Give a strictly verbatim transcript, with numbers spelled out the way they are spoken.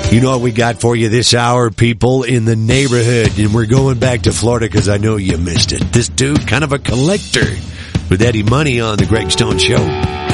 You know what we got for you this hour, people in the neighborhood, and we're going back to Florida because I know you missed it. This dude, kind of a collector with Eddie Money on the Greg Stone Show.